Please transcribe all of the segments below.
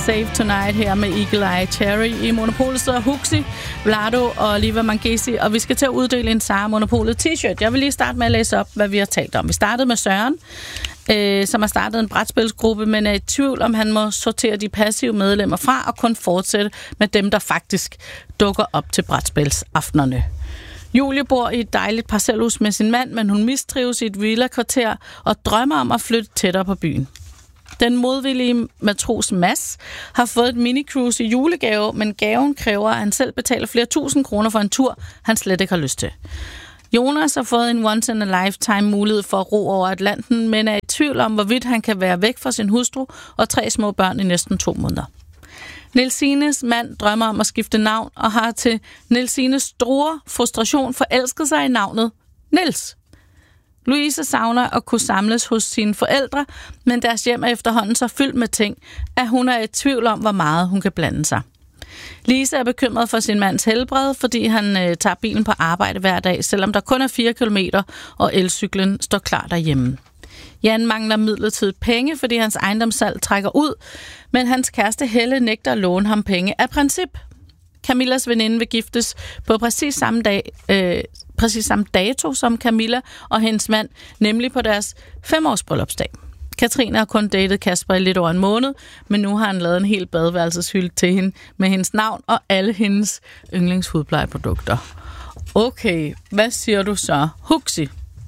Save Tonight her med Eagle Eye Cherry. I Monopolet sidder Huxi, Vlado og Liva Mangesi, og vi skal til at uddele en Sara Monopolet t-shirt. Jeg vil lige starte med at læse op, hvad vi har talt om. Vi startede med Søren, som har startet en brætspilsgruppe, men er i tvivl om, han må sortere de passive medlemmer fra og kun fortsætte med dem, der faktisk dukker op til brætspilsaftenerne. Julie bor i et dejligt parcelhus med sin mand, men hun mistrives i et villa-kvarter og drømmer om at flytte tættere på byen. Den modvillige matros Mads har fået et minicruise i julegave, men gaven kræver, at han selv betaler flere tusind kroner for en tur, han slet ikke har lyst til. Jonas har fået en once-in-a-lifetime mulighed for at ro over Atlanten, men er i tvivl om, hvorvidt han kan være væk fra sin hustru og 3 små børn i næsten 2 måneder. Nielsines mand drømmer om at skifte navn og har til Nielsines store frustration forelsket sig i navnet Niels. Louise savner at kunne samles hos sine forældre, men deres hjem er efterhånden så fyldt med ting, at hun er i tvivl om, hvor meget hun kan blande sig. Lise er bekymret for sin mands helbred, fordi han tager bilen på arbejde hver dag, selvom der kun er 4 kilometer, og elcyklen står klar derhjemme. Jan mangler midlertidigt penge, fordi hans ejendomssalg trækker ud, men hans kæreste Helle nægter at låne ham penge af princip. Camillas veninde vil giftes på præcis samme dato som Camilla og hendes mand, nemlig på deres 5-års bryllupsdag. Katrine har kun datet Kasper i lidt over en måned, men nu har han lavet en hel badeværelseshylde til hende med hendes navn og alle hendes yndlingshudplejeprodukter. Okay, hvad siger du så? Huxi?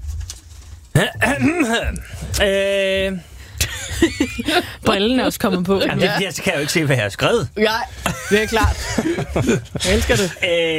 Brillen er også kommet på. Jamen, det kan jeg jo ikke se, hvad jeg har skrevet. Nej, det er klart. Jeg elsker det.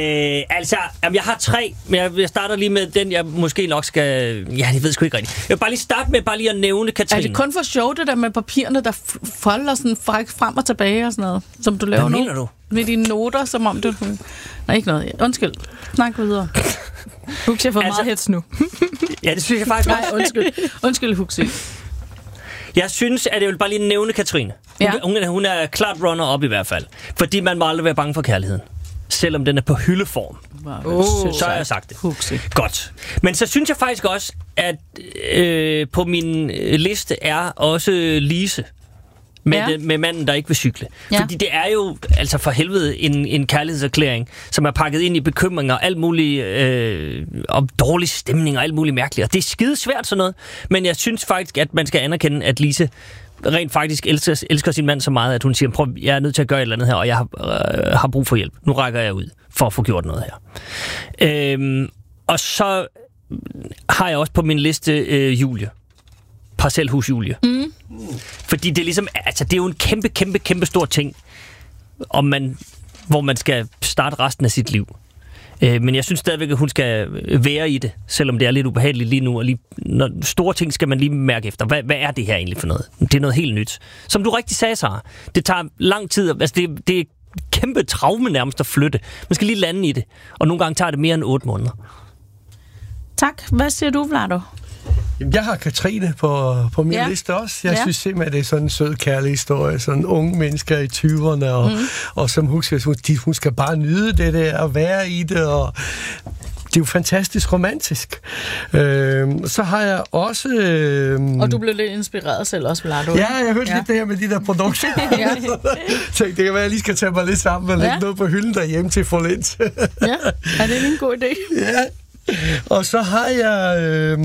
Jeg har 3, men jeg starter lige med den, jeg måske nok skal... Ja, jeg ved sgu ikke rigtigt. Jeg vil bare lige starte med at nævne Katrine. Er det kun for sjov, det der med papirerne, der folder sådan frem og tilbage og sådan noget, som du laver nu? Hvad mener du? Med dine noter, som om det... Nej, ikke noget. Undskyld. Snak videre. Huxi har fået meget hets nu. Ja, det synes jeg faktisk også. Nej, undskyld, Huxi. Jeg synes, at jeg vil bare lige nævne Katrine. Hun er klart runner-up i hvert fald. Fordi man må aldrig være bange for kærligheden. Selvom den er på hyldeform. Så har jeg sagt det. Huxi. Godt. Men så synes jeg faktisk også, at på min liste er også Lise. Med manden, der ikke vil cykle. Ja. Fordi det er jo altså for helvede en kærlighedserklæring, som er pakket ind i bekymringer, alt muligt om dårlig stemning og alt muligt mærkeligt. Og det er skide svært sådan noget. Men jeg synes faktisk, at man skal anerkende, at Lise rent faktisk elsker sin mand så meget, at hun siger, prøv, jeg er nødt til at gøre et eller andet her, og jeg har brug for hjælp. Nu rækker jeg ud for at få gjort noget her. Og så har jeg også på min liste Julie. Parcelhus Julie. Mm. Fordi det er ligesom, altså det er jo en kæmpe stor ting, hvor man skal starte resten af sit liv. Men jeg synes stadigvæk, at hun skal være i det, selvom det er lidt ubehageligt lige nu. Og når store ting skal man lige mærke efter. Hvad er det her egentlig for noget? Det er noget helt nyt. Som du rigtig sagde, Sara, det tager lang tid. Altså det er kæmpe traume nærmest at flytte. Man skal lige lande i det. Og nogle gange tager det mere end 8 måneder. Tak. Hvad siger du, Vlado? Jeg har Katrine på min liste også. Jeg synes simpelthen, det er sådan en sød, kærlig historie. Sådan unge mennesker i 20'erne, og som hun skal bare nyde det der, og være i det, og det er jo fantastisk romantisk. Så har jeg også... Og du blev lidt inspireret selv også, Vlado. Ja, jeg hørte lidt det her med de der produkter. Tænkte, det kan være, at jeg lige skal tage mig lidt sammen og lægge noget på hylden derhjemme til forlæns. Ja, er det en god idé? Ja. Og så har jeg...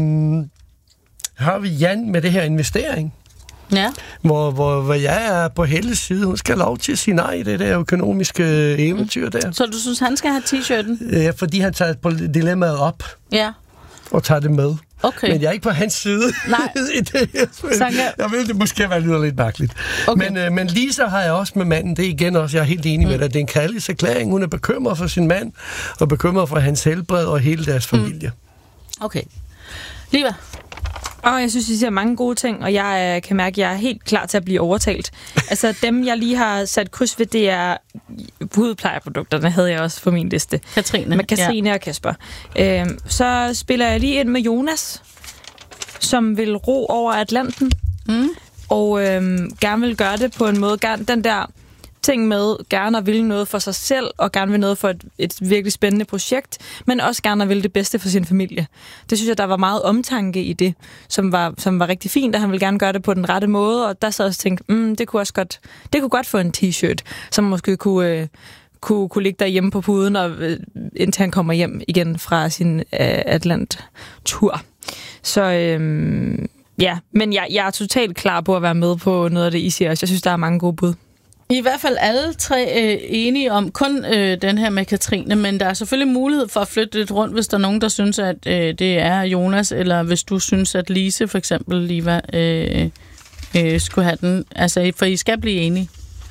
har vi Jan med det her investering. Ja. Hvor jeg er på Helles side. Hun skal have lov til at sige nej i det der økonomiske eventyr der. Så du synes, han skal have t-shirten? Ja, fordi han tager dilemmaet op. Ja. Og tager det med. Okay. Men jeg er ikke på hans side. Nej. Jeg ved, det måske være lidt mærkeligt. Okay. Men Lisa har jeg også med manden. Det er igen også, jeg er helt enig med dig. Det er en kærlighedserklæring. Hun er bekymret for sin mand, og bekymret for hans helbred og hele deres familie. Okay. Liva? Jeg synes, I siger mange gode ting, og jeg kan mærke, at jeg er helt klar til at blive overtalt. Altså, dem, jeg lige har sat kryds ved, det er hudplejeprodukterne, havde jeg også på min liste. Katrine. Med Katrine og Kasper. Så spiller jeg lige ind med Jonas, som vil ro over Atlanten, og gerne vil gøre det på en måde. Den der ting med, gerne at ville noget for sig selv, og gerne vil noget for et virkelig spændende projekt, men også gerne at ville det bedste for sin familie. Det synes jeg, der var meget omtanke i det, som var rigtig fint, og han ville gerne gøre det på den rette måde, og der så også tænkte, det kunne godt få en t-shirt, som måske kunne ligge derhjemme på puden, og indtil han kommer hjem igen fra sin Atlant-tur. Så men jeg er totalt klar på at være med på noget af det, I siger også. Jeg synes, der er mange gode bud. I hvert fald alle tre enige om kun den her med Katrine, men der er selvfølgelig mulighed for at flytte lidt rundt, hvis der er nogen, der synes, at det er Jonas, eller hvis du synes, at Lise for eksempel, Liva, skulle have den. Altså, for I skal blive enige.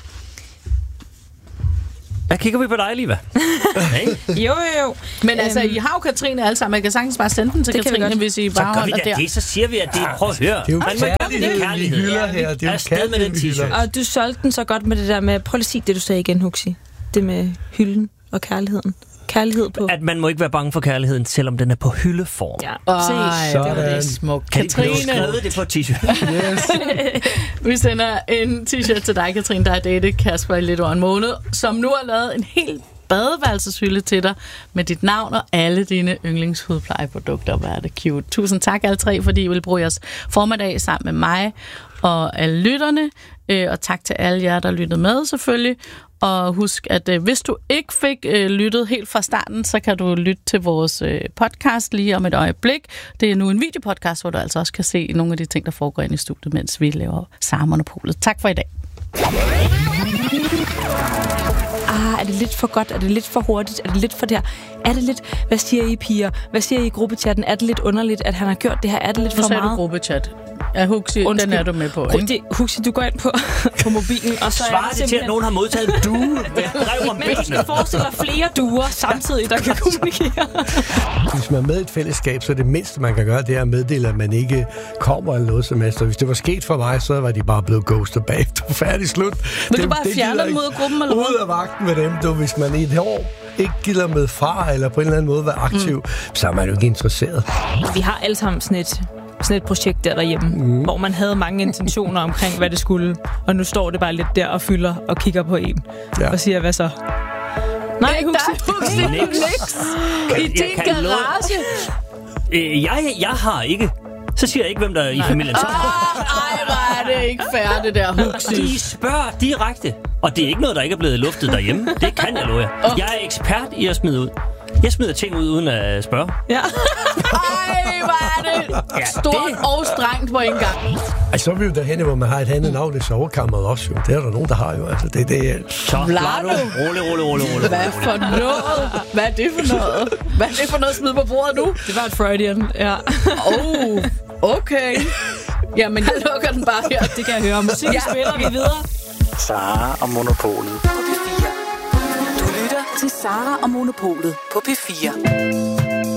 Der kigger vi på dig, Liva. Jo. Men altså, I har jo Katrine alle sammen. Jeg kan sagtens bare sende den til Katrine, hvis I bare holder der. Det, så siger vi, at det prøv at høre. Det er jo kærlighed, vi hylder her. Det er jo kærlighed, med den t-shirt. Og du solgte den så godt med det der med... Prøv lige at sige det, du sagde igen, Huxi. Det med hylden og kærligheden. Kærlighed på... At man må ikke være bange for kærligheden, selvom den er på hyldeform. Ja. Det var det smukt. Katrine skrev det på t-shirt. Yes. Vi sender en t-shirt til dig, Katrine, der har datet Kasper i lidt over en måned, som nu har lavet en helt badeværelseshylde til dig med dit navn og alle dine yndlingshudplejeprodukter. Hvad er det cute. Tusind tak alle tre, fordi I vil bruge jeres formiddag sammen med mig og alle lytterne. Og tak til alle jer, der lyttede med selvfølgelig. Og husk, at hvis du ikke fik lyttet helt fra starten, så kan du lytte til vores podcast lige om et øjeblik. Det er nu en videopodcast, hvor du altså også kan se nogle af de ting, der foregår inde i studiet, mens vi laver Sara Monopolet. Tak for i dag. Er det lidt for godt? Er det lidt for hurtigt? Er det lidt for der? Er det lidt... Hvad siger I, piger? Hvad siger I i gruppechatten? Er det lidt underligt, at han har gjort det her? Er det lidt for meget? Nu sagde du gruppechat. Ja, Huxi, den er du med på, ikke? Huxi, du går ind på mobilen, og så svarer det til, at nogen har modtaget en due med brev om men du skal forestille dig flere duer samtidig, der kan kommunikere. Hvis man er med i et fællesskab, så det mindste, man kan gøre, det er at meddele, at man ikke kommer eller noget som helst. Hvis det var sket for mig, så var de bare blevet ghostet bagefter. Færdig slut. Vil du bare fjerne dem ud af gruppen, eller hvad? Ud af vagten med dem, hvis man i et år ikke gider med far, eller på en eller anden måde være aktiv, så er man jo ikke interesseret. Vi har alle sammen sådan et projekt derhjemme, hvor man havde mange intentioner omkring, hvad det skulle, og nu står det bare lidt der og fylder og kigger på en, og siger, hvad så? Nej, Huxi. Niks. I din garage. Jeg har ikke. Så siger jeg ikke, hvem der er i familien. Ej, hvor er det ikke fair, det der, Huxi. De spørger direkte. Og det er ikke noget, der ikke er blevet luftet derhjemme. Det kan jeg love jer. Jeg er ekspert i at smide ud. Jeg smider ting ud uden at spørge. Ja. Ej, hvor er det stort og strengt på en gang. Altså, så er vi jo derhenne, hvor man har et andet navn i sovekammeret også jo. Det er der nogen, der har jo. Altså, det. Så, Vlado. Rolig. Hvad for noget? Hvad er det for noget? Hvad er det for noget at smide på bordet nu? Det var et Freudian, ja. Okay. Jamen, jeg lukker den bare her. Det kan jeg høre. Musik spiller vi videre. Sara og Monopolet på P4. Du lytter til Sara og Monopolet på P4.